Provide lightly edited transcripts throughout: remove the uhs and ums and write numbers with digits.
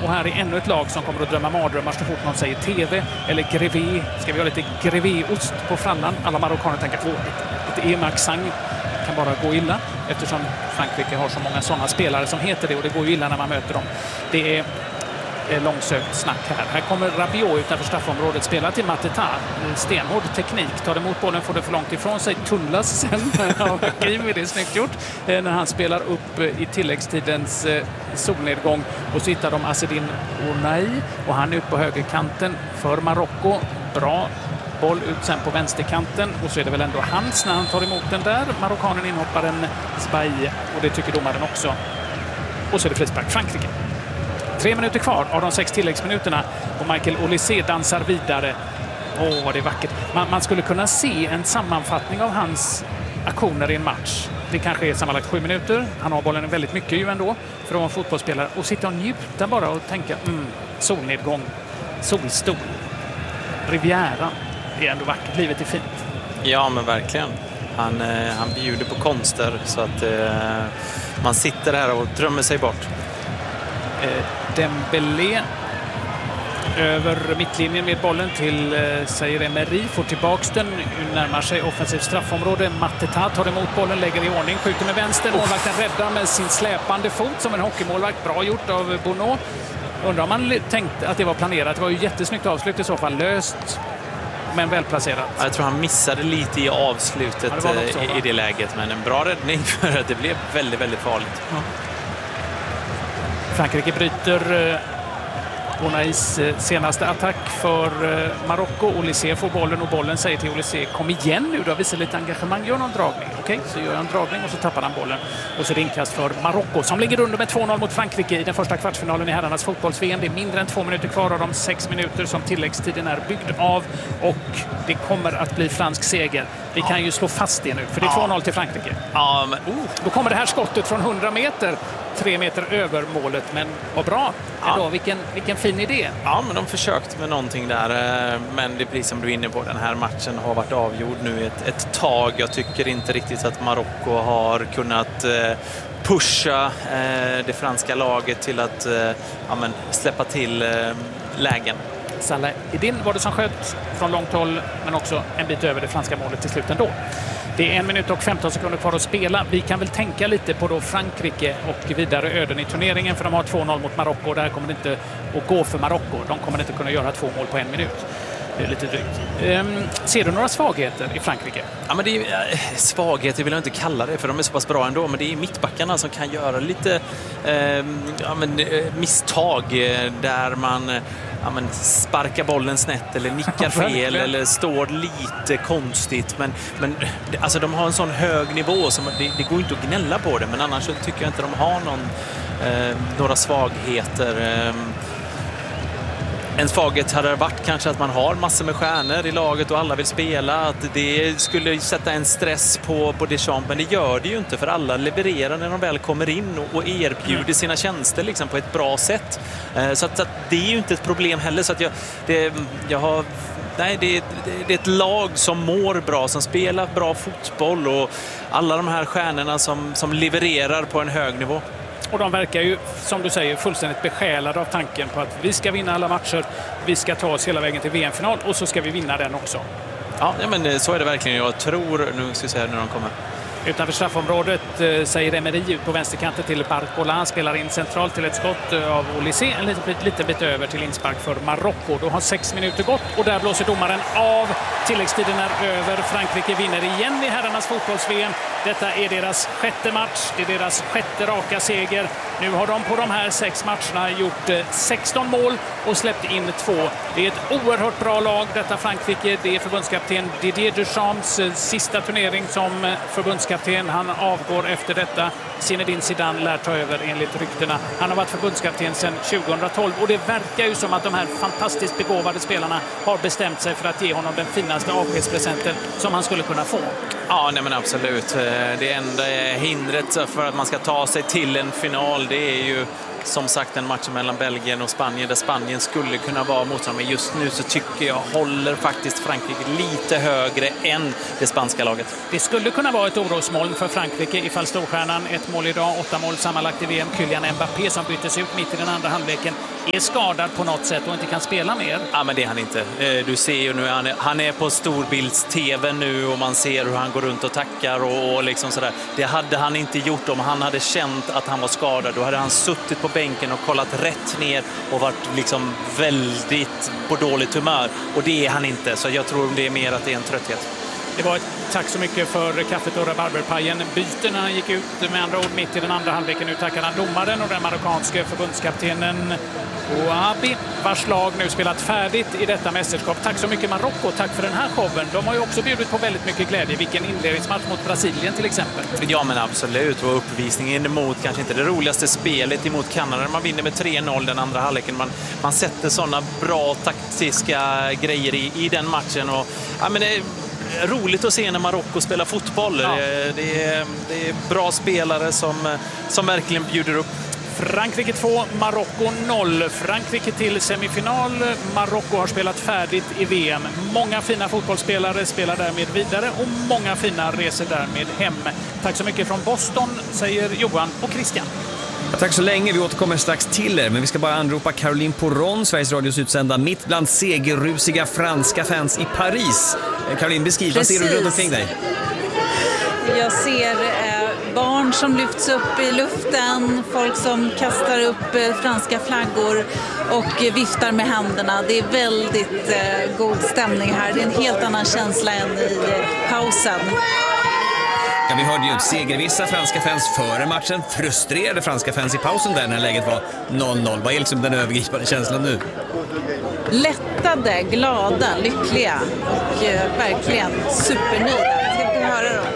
Och här är ännu ett lag som kommer att drömma mardrömmar så fort någon säger TV eller grevé. Ska vi ha lite grevéost på frallan? Alla marockaner tänker på lite emaxang kan bara gå illa eftersom Frankrike har så många sådana spelare som heter det och det går ju illa när man möter dem. Det är långsökt snack här. Här kommer Rabiot utanför straffområdet, spelar till Mateta. Stenhård teknik, tar emot bollen, får det för långt ifrån sig, tunnlas sen av Hakimi, det är snyggt gjort. När han spelar upp i tilläggstidens solnedgång och så hittar de Azzedine Ounahi och han är ute på högerkanten för Marocko. Bra boll ut sen på vänsterkanten och så är det väl ändå hans när han tar emot den där. Marockanen inhopparen Sbaye och det tycker domaren också. Och så är det frispark Frankrike. 3 minuter kvar av de 6 tilläggsminuterna och Michael Olise dansar vidare. Vad det är vackert. Man skulle kunna se en sammanfattning av hans aktioner i en match. Det kanske är sammanlagt 7 minuter. Han har bollen väldigt mycket ju ändå för att vara en fotbollsspelare. Och sitta och njuta bara och tänka solnedgång, solstol, Riviera. Det är ändå vackert. Livet är fint. Ja, men verkligen. Han bjuder på konster så att man sitter här och drömmer sig bort. Dembélé över mittlinjen med bollen till Zaïre Emery, får tillbaks den, närmar sig offensivt straffområde. Mateta tar emot bollen, lägger i ordning, skjuter med vänster. Målvakten räddar med sin släpande fot som en hockeymålvakt. Bra gjort av Bono. Undrar om man tänkte att det var planerat. Det var ju jättesnyggt avslut i så fall. Löst men välplacerat. Jag tror han missade lite i avslutet i det läget, men en bra räddning för att det blev väldigt, väldigt farligt. Ja. Frankrike bryter Ounais senaste attack för Marocko. Olise får bollen och bollen säger till Olise: kom igen nu, du har visat lite engagemang, gör någon dragning. Okej, så gör han dragning och så tappar han bollen. Och så är det inkast för Marocko som ligger under med 2-0 mot Frankrike i den första kvartsfinalen i herrarnas fotbolls-VM. Det är mindre än 2 minuter kvar av de 6 minuter som tilläggstiden är byggd av och det kommer att bli fransk seger. Vi kan ju slå fast det nu, för det är 2-0 till Frankrike. Ja, men, Då kommer det här skottet från 100 meter. 3 meter över målet, men vad bra. Ändå, vilken fin idé. Ja, men de försökte med någonting där. Men det är precis som du är inne på, den här matchen har varit avgjord nu ett tag. Jag tycker inte riktigt att Marocko har kunnat pusha det franska laget till att släppa till lägen. Salah Eddin var det som sköt från långt håll, men också en bit över det franska målet till slut ändå. Det är 1 minut och 15 sekunder kvar att spela. Vi kan väl tänka lite på då Frankrike och vidare öden i turneringen, för de har 2-0 mot Marocko och där kommer det inte att gå för Marocko. De kommer inte kunna göra 2 mål på 1 minut. Det är lite drygt. Ser du några svagheter i Frankrike? Ja, men det är, svagheter vill jag inte kalla det, för de är så pass bra ändå, men det är mittbackarna som kan göra lite misstag där man sparkar bollen snett eller nickar fel eller står lite konstigt, men alltså de har en sån hög nivå som det går inte att gnälla på det, men annars så tycker jag inte de har några svagheter. En svaghet hade varit kanske att man har massor med stjärnor i laget och alla vill spela, att det skulle sätta en stress på Deschamps, men det gör det ju inte, för alla levererar när de väl kommer in och erbjuder sina tjänster liksom på ett bra sätt. Så att det är ju inte ett problem heller, så att det är ett lag som mår bra, som spelar bra fotboll och alla de här stjärnorna som levererar på en hög nivå. Och de verkar ju, som du säger, fullständigt besjälade av tanken på att vi ska vinna alla matcher, vi ska ta oss hela vägen till VM-final och så ska vi vinna den också. Ja, men så är det verkligen. Jag tror, nu ska vi se när de kommer. Utanför straffområdet säger Emery ut på vänsterkanten till Barcola, spelar in centralt till ett skott av Olise, en liten bit över till inspark för Marocko. Då har 6 minuter gått och där blåser domaren av. Tilläggstiden är över. Frankrike vinner igen i herrarnas fotbolls-VM. Detta är deras 6:e match, det är deras 6:e raka seger. Nu har de på de här 6 matcherna gjort 16 mål och släppt in 2. Det är ett oerhört bra lag, detta Frankrike. Det är förbundskapten Didier Deschamps sista turnering som förbundskapten. Han avgår efter detta. Zinedine Zidane lär ta över enligt ryktena. Han har varit förbundskapten sedan 2012 och det verkar ju som att de här fantastiskt begåvade spelarna har bestämt sig för att ge honom den finaste avskedspresenten som han skulle kunna få. Ja, nej men absolut. Det enda hindret för att man ska ta sig till en final, det är ju som sagt en match mellan Belgien och Spanien där Spanien skulle kunna vara motståndare. Men just nu så tycker jag håller faktiskt Frankrike lite högre än det spanska laget. Det skulle kunna vara ett orosmoln för Frankrike ifall storstjärnan, 1 mål idag, 8 mål sammanlagt i VM, Kylian Mbappé som byttes ut mitt i den andra halvleken, är skadad på något sätt och inte kan spela mer. Ja, men det är han inte. Du ser ju nu, han är på storbilds-tv nu och man ser hur han går runt och tackar och liksom sådär. Det hade han inte gjort om han hade känt att han var skadad. Då hade han suttit på bänken och kollat rätt ner och varit liksom väldigt på dåligt humör. Och det är han inte, så jag tror det är mer att det är en trötthet. Det var ett tack så mycket för kaffet och rabarberpajen. Byten han gick ut med andra ord mitt i den andra halvleken. Nu tackar han domaren och den marockanske förbundskaptenen Ouabi, vars lag nu spelat färdigt i detta mästerskap. Tack så mycket Marocko, tack för den här showen. De har ju också bjudit på väldigt mycket glädje. Vilken inledningsmatch mot Brasilien till exempel. Ja, men absolut. Och uppvisningen emot kanske inte det roligaste spelet emot Kanada. Man vinner med 3-0 den andra halvleken. Man sätter sådana bra taktiska grejer i den matchen. Och, ja, men det är roligt att se när Marocko spelar fotboll. Ja. Det är bra spelare som verkligen bjuder upp. Frankrike 2, Marocko 0. Frankrike till semifinal. Marocko har spelat färdigt i VM. Många fina fotbollsspelare spelar därmed vidare och många fina reser därmed hem. Tack så mycket från Boston, säger Johan och Christian. Tack så länge, vi återkommer strax till er. Men vi ska bara anropa Caroline Poron, Sveriges Radios utsända, mitt bland segerrusiga franska fans i Paris. Caroline, beskriv, vad ser du runt omkring dig? Jag ser barn som lyfts upp i luften, folk som kastar upp franska flaggor och viftar med händerna. Det är väldigt god stämning här. Det är en helt annan känsla än i pausen. Ja, vi hörde ju segervissa franska fans före matchen, frustrerade franska fans i pausen där när läget var 0-0. Vad är liksom den övergripande känslan nu? Lättade, glada, lyckliga och verkligen supernöjda. Ska vi höra dem?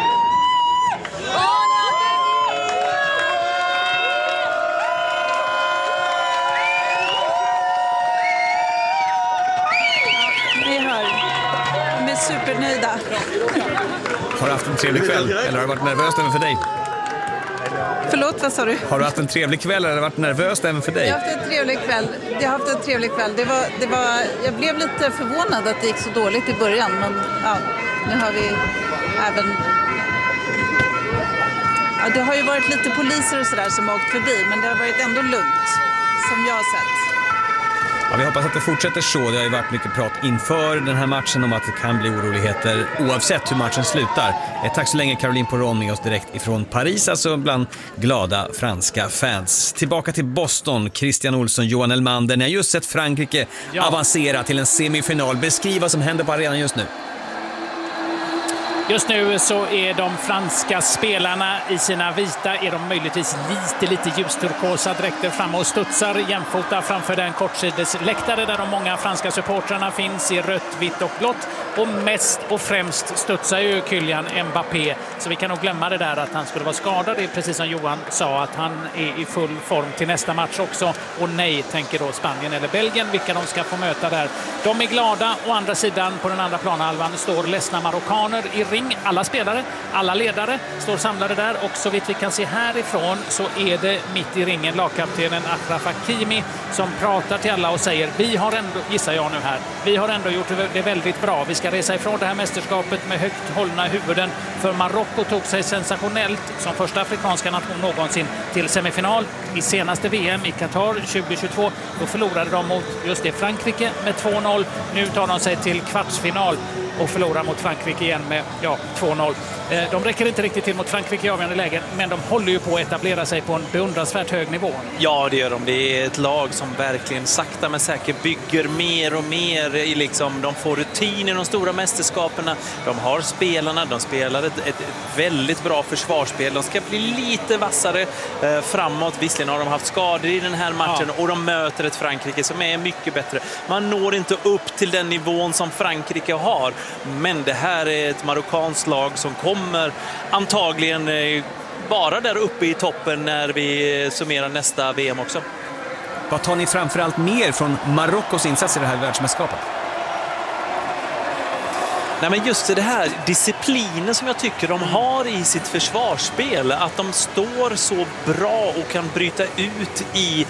Ni hör, de är supernöjda. Har du haft en trevlig kväll eller har det varit nervöst även för dig? Förlåt, vad sa du? Har du haft en trevlig kväll eller har det varit nervöst även för dig? Jag har haft en trevlig kväll. Jag blev lite förvånad att det gick så dåligt i början, men ja, nu har vi även... Ja, det har ju varit lite poliser och sådär som har åkt förbi, men det har varit ändå lugnt, som jag har sett. Ja, vi hoppas att det fortsätter så. Det har ju varit mycket prat inför den här matchen om att det kan bli oroligheter oavsett hur matchen slutar. Tack så länge Caroline Poron med oss direkt ifrån Paris, alltså bland glada franska fans. Tillbaka till Boston, Christian Olsson, Johan Elmander. Ni har just sett Frankrike avancera till en semifinal. Beskriv vad som händer på arenan just nu. Just nu så är de franska spelarna i sina vita, är de möjligtvis lite ljusturkosa dräkter fram och studsar jämfota framför den kortsidesläktare där de många franska supportrarna finns i rött, vitt och blått. Och mest och främst studsar ju Kylian Mbappé, så vi kan nog glömma det där att han skulle vara skadad. Det är precis som Johan sa, att han är i full form till nästa match också. Och nej, tänker då Spanien eller Belgien, vilka de ska få möta där. De är glada, å andra sidan på den andra planhalvan står ledsna marockaner i ring. Alla spelare, alla ledare står samlade där, och så vitt vi kan se härifrån så är det mitt i ringen lagkaptenen Achraf Hakimi som pratar till alla och säger: vi har ändå, gissar jag nu här, vi har ändå gjort det väldigt bra. Vi ska resa ifrån det här mästerskapet med högt hållna huvuden, för Marocko tog sig sensationellt som första afrikanska nation någonsin till semifinal i senaste VM i Qatar 2022. Då förlorade de mot just det Frankrike med 2-0. Nu tar de sig till kvartsfinal och förlorar mot Frankrike igen med 2-0. De räcker inte riktigt till mot Frankrike i avgörande lägen, men de håller ju på att etablera sig på en beundransvärt hög nivå. Ja, det gör de. Det är ett lag som verkligen sakta men säkert bygger mer och mer i de får rutin i de stora mästerskaperna. De har spelarna, de spelar ett väldigt bra försvarsspel. De ska bli lite vassare framåt. Visserligen har de haft skador i den här matchen och de möter ett Frankrike som är mycket bättre. Man når inte upp till den nivån som Frankrike har, men det här är ett marockanskt lag som kommer antagligen bara där uppe i toppen när vi summerar nästa VM också. Vad tar ni framförallt mer från Marockos insats i det här världsmästerskapet? Nej, men just det här disciplinen som jag tycker de har i sitt försvarsspel, att de står så bra och kan bryta ut i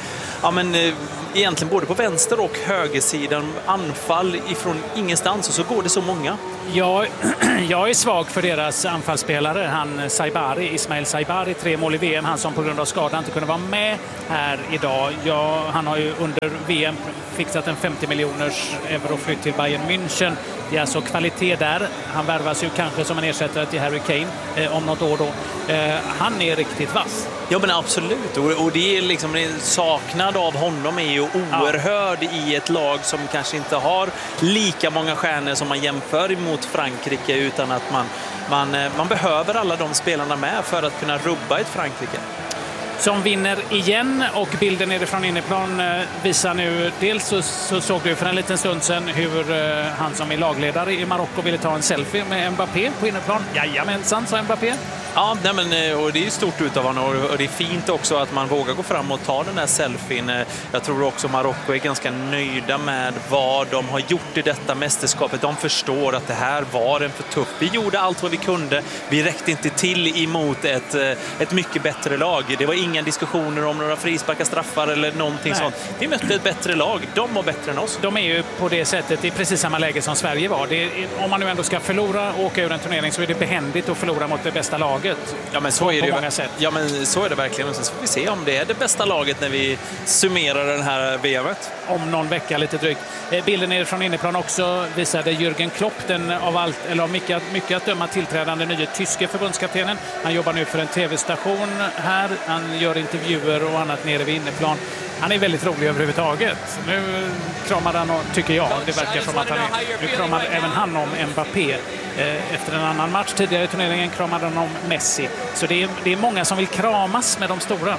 egentligen både på vänster och högersidan anfall ifrån ingenstans, och så går det så många. Jag är svag för deras anfallsspelare. Ismail Saibari, 3 mål i VM. Han som på grund av skada inte kunde vara med här idag. Han har ju under VM fixat en 50 miljoners euroflytt till Bayern München. Det är alltså kvalitet där. Han värvas ju kanske som en ersättare till Harry Kane om något år då. Han är riktigt vass. Ja, men absolut. Och det är liksom en saknad av honom är ju oerhörd i ett lag som kanske inte har lika många stjärnor som man jämför emot Frankrike, utan att man behöver alla de spelarna med för att kunna rubba ett Frankrike. Som vinner igen, och bilden nerifrån inneplan visar nu, dels så såg du för en liten stund sedan hur han som är lagledare i Marocko ville ta en selfie med Mbappé på inneplan. Jajamensan, sa Mbappé. Ja, nej men, och det är ju stort utav honom, och det är fint också att man vågar gå fram och ta den här selfien. Jag tror också Marocko är ganska nöjda med vad de har gjort i detta mästerskapet. De förstår att det här var en för tuff. Vi gjorde allt vad vi kunde. Vi räckte inte till emot ett mycket bättre lag. Det var inga diskussioner om några frisparkar, straffar eller någonting sånt. Vi mötte ett bättre lag. De var bättre än oss. De är ju på det sättet i precis samma läge som Sverige var. Om man nu ändå ska förlora och åka ur en turnering, så är det behändigt att förlora mot det bästa laget. Ja, men så är det ju. Många sätt. Ja, men så är det verkligen. Och så får vi se om det är det bästa laget när vi summerar den här VM:et. Om någon vecka lite drygt. Bilden är från inneplan också visade Jürgen Klopp, den av mycket att döma tillträdande nya tyske förbundskaptenen. Han jobbar nu för en tv-station här. Han gör intervjuer och annat nere vid inneplan. Han är väldigt rolig överhuvudtaget. Nu kramar han, tycker jag, det verkar som att nu kramar även han om Mbappé. Efter en annan match tidigare i turneringen kramade han om Messi. Så det är många som vill kramas med de stora.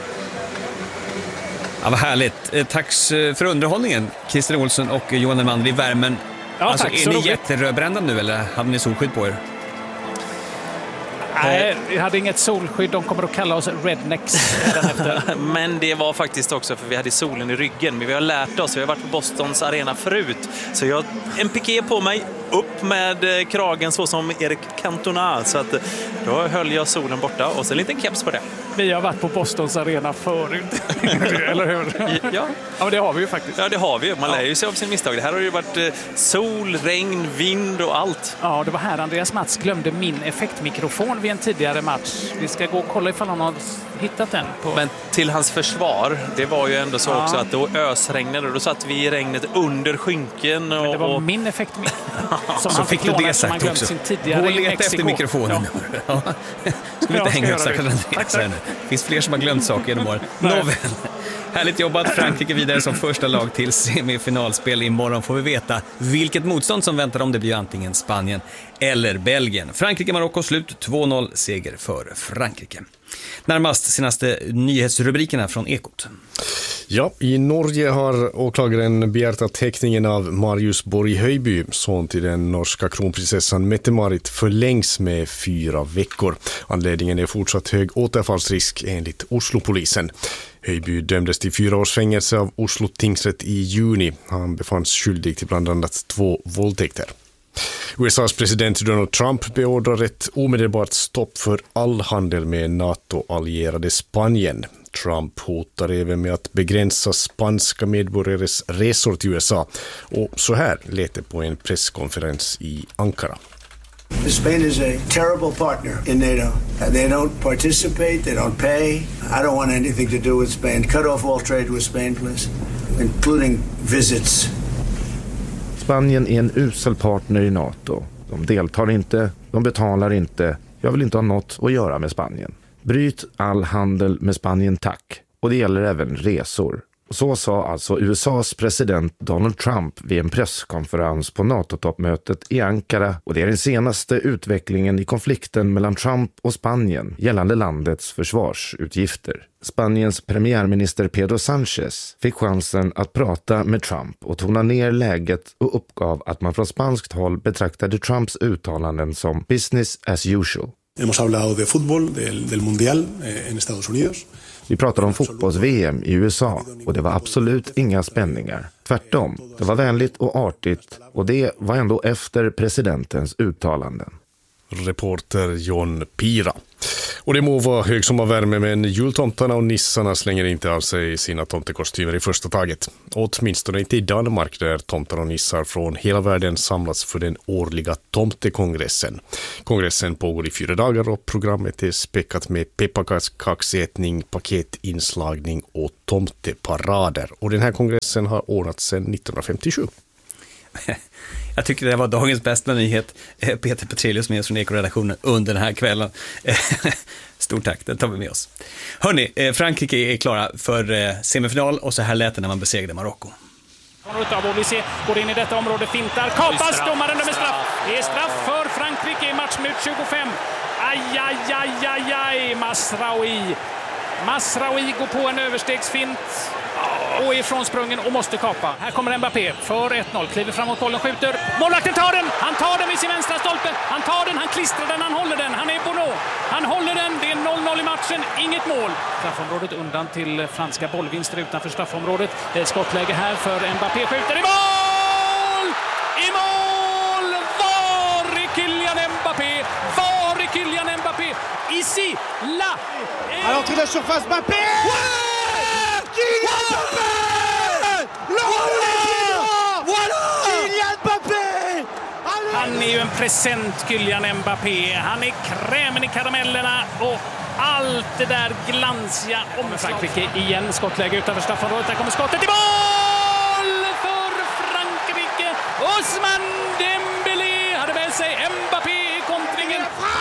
Ja, vad härligt. Tack för underhållningen, Christer Olsson och Johan Elmander i värmen. Ja, alltså, tack, är ni jätterödbrända nu, eller hade ni solskydd på er? Nej, vi hade inget solskydd. De kommer att kalla oss rednecks. Men det var faktiskt också för vi hade solen i ryggen. Men vi har lärt oss. Vi har varit på Bostons arena förut. Så jag har en piké på mig. Upp med kragen så som Eric Cantona. Så att då höll jag solen borta. Och så en liten keps på det. Vi har varit på Bostons arena förut. Eller hur? Ja, men det har vi ju faktiskt. Ja, det har vi. Man lär ju sig av sin misstag. Det här har ju varit sol, regn, vind och allt. Ja, det var här Andreas Mats glömde min effektmikrofon vid en tidigare match. Vi ska gå och kolla ifall han har hittat den. Men till hans försvar, det var ju ändå så också att då ösregnade. Då satt vi i regnet under skynken. Men det var min effektmikrofon. Som så han fick du det sagt också. Gå och leta efter mikrofonen. Ja. Ska vi inte hänga upp stackars Andreas här nu. Det finns fler som har glömt saker genom åren. Nåväl. Härligt jobbat. Frankrike vidare som första lag till semifinalspel. Imorgon får vi veta vilket motstånd som väntar, om det blir antingen Spanien eller Belgien. Frankrike-Marocko slut 2-0 seger för Frankrike. Närmast senaste nyhetsrubrikerna från Ekot. Ja, i Norge har åklagaren begärt att häktningen av Marius Borg Høiby, son till den norska kronprinsessan Mette-Marit, förlängs med 4 veckor. Anledningen är fortsatt hög återfallsrisk enligt Oslo-polisen. Høiby dömdes till 4 års fängelse av Oslo tingsrätt i juni. Han befanns skyldig till bland annat 2 våldtäkter. USAs president Donald Trump beordrar ett omedelbart stopp för all handel med NATO-allierade Spanien. Trump hotar även med att begränsa spanska medborgares resor till USA. Och så här lät det på en presskonferens i Ankara. Spain is a terrible partner in NATO. They don't participate, they don't pay. I don't want anything to do with Spain. Cut off all trade with Spain, please, including visits. Spanien är en usel partner i NATO. De deltar inte, de betalar inte. Jag vill inte ha något att göra med Spanien. Bryt all handel med Spanien, tack. Och det gäller även resor. Och så sa alltså USAs president Donald Trump vid en presskonferens på NATO-toppmötet i Ankara. Och det är den senaste utvecklingen i konflikten mellan Trump och Spanien gällande landets försvarsutgifter. Spaniens premiärminister Pedro Sánchez fick chansen att prata med Trump och tona ner läget och uppgav att man från spanskt håll betraktade Trumps uttalanden som business as usual. Hemos hablado de fútbol, del mundial en Estados Unidos. Vi pratade om fotbolls-VM i USA och det var absolut inga spänningar. Tvärtom, det var vänligt och artigt och det var ändå efter presidentens uttalanden. Reporter John Pira. Och det må vara högsommarvärme, men jultomtarna och nissarna slänger inte av sig sina tomtekostymer i första taget. Åtminstone inte i Danmark, där tomtar och nissar från hela världen samlas för den årliga tomtekongressen. Kongressen pågår i 4 dagar och programmet är späckat med pepparkaksätning, paketinslagning och tomteparader. Och den här kongressen har ordnats sedan 1957. Jag tycker det var dagens bästa nyhet. Peter Petrelius med oss från Eko-redaktionen under den här kvällen. Stort tack, den tar vi med oss. Hörrni, Frankrike är klara för semifinal och så här lät det när man besegrade Marocko. Olise går in i detta område, fintar, kapas, domaren dömer straff. Det är straff för Frankrike i matchminut 25. Aj, Masraoui går på en överstegsfint och är från sprungen och måste kapa. Här kommer Mbappé för 1-0, kliver framåt bollen, skjuter. Målvakten tar den! Han tar den vid sin vänstra stolpe. Han tar den, han klistrar den, han håller den. Han är Bono. Han håller den, det är 0-0 i matchen, inget mål. Straffområdet undan till franska bollvinster utanför straffområdet. Det är skottläge här för Mbappé, skjuter i mål! I mål! Var är Kylian Mbappé? Var är Kylian Mbappé? Ici, là! À l'entrée de la surface, Mbappé! Kylian Mbappé! Kylian Mbappé! Han är ju en present, Kylian Mbappé. Han är krämen i karamellerna och allt det där glansiga om Frankrike igen. Skottläge utanför straffområdet. Där kommer skottet i mål för Frankrike. Ousmane Dembélé hade med sig Mbappé i kontringen.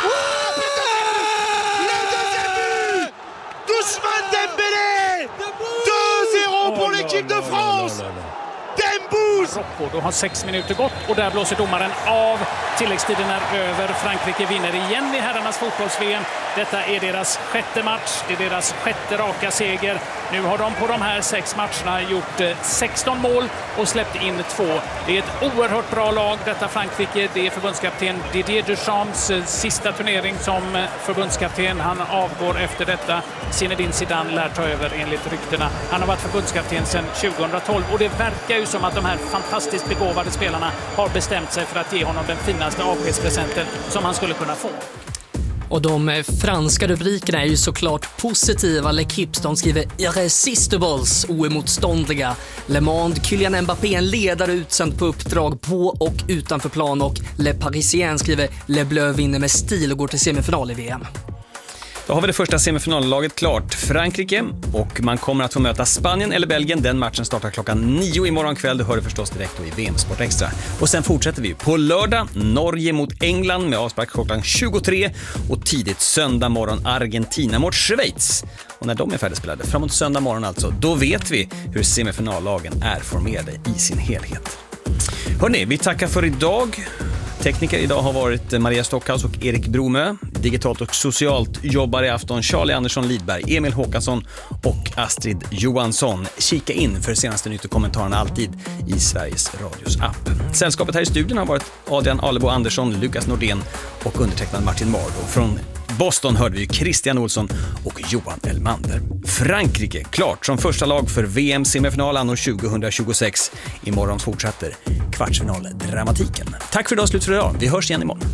Ousmane Dembélé! 2-0 pour l'équipe de France! Marocko, då har 6 minuter gått och där blåser domaren av. Tilläggstiden är över. Frankrike vinner igen i herrarnas fotbolls-VM. Detta är deras 6:e match. Det är deras 6:e raka seger. Nu har de på de här 6 matcherna gjort 16 mål och släppt in 2. Det är ett oerhört bra lag, detta Frankrike. Det är förbundskapten Didier Deschamps sista turnering som förbundskapten. Han avgår efter detta. Zinedine Zidane lär ta över enligt ryktena. Han har varit förbundskapten sedan 2012 och det verkar ju som att de här fantastiskt begåvade spelarna har bestämt sig för att ge honom den finaste avskedspresenten som han skulle kunna få. Och de franska rubrikerna är ju såklart positiva. L'Equipe, de skriver irresistibles, oemotståndliga. Le Monde, Kylian Mbappé, en ledare utsänd på uppdrag på och utanför plan. Och Le Parisien skriver Le Bleu vinner med stil och går till semifinal i VM. Då har vi det första semifinallaget klart, Frankrike, och man kommer att få möta Spanien eller Belgien. Den matchen startar klockan 9 imorgon kväll. Du hör det förstås direkt då i VM Sport Extra. Och sen fortsätter vi på lördag, Norge mot England med avspark klockan 23 och tidigt söndag morgon Argentina mot Schweiz. Och när de är färdigspelade framåt söndag morgon alltså, då vet vi hur semifinallagen är formerade i sin helhet. Hörrni, vi tackar för idag. Tekniker idag har varit Maria Stockhaus och Erik Bromö. Digitalt och socialt jobbar i afton Charlie Andersson Lidberg, Emil Håkansson och Astrid Johansson. Kika in för senaste nytt och kommentarerna alltid i Sveriges Radios app. Sällskapet här i studion har varit Adrian Alebo Andersson, Lukas Nordén och undertecknad Martin Mardo. Från Boston hörde vi Christian Olsson och Johan Elmander. Frankrike klart som första lag för VM semifinal anno 2026. Imorgon fortsätter kvartsfinal-dramatiken. Tack för idag, slut för idag. Vi hörs igen imorgon.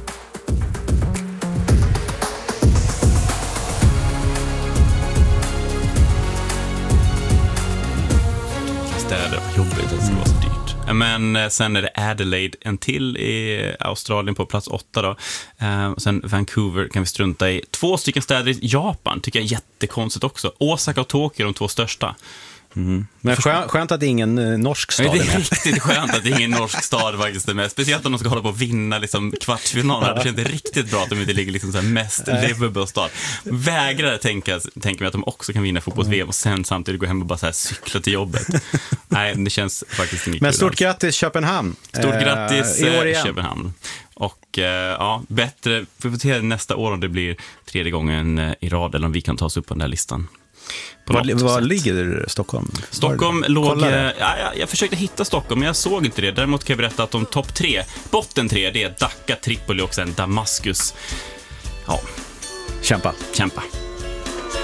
Städer, jobbigt, det ska vara så dyrt. Men sen är det Adelaide, en till i Australien på plats 8 då. Sen Vancouver kan vi strunta i. 2 stycken städer i Japan tycker jag är jättekonstigt också. Osaka och Tokyo är de 2 största. Mm. Men skönt att det är ingen norsk stad. Det är riktigt skönt att det är ingen norsk stad faktiskt med. Speciellt om de ska hålla på att vinna liksom kvartsfinalen. Det känns riktigt bra att de inte ligger liksom så här mest livable stad. Vägrar tänka mig att de också kan vinna fotbolls-VM och sen samtidigt gå hem och bara så här cykla till jobbet. Nej, det känns faktiskt inte. Men stort grattis Köpenhamn. Stort grattis Köpenhamn. Och ja, bättre, vi får se nästa år om det blir 3:e gången i rad eller om vi kan ta oss upp på den där listan. Var ligger Stockholm? Stockholm låg... jag försökte hitta Stockholm, men jag såg inte det. Däremot kan jag berätta att de topp 3, botten 3, det är Dhaka, Tripoli och sen Damaskus. Ja. Kämpa.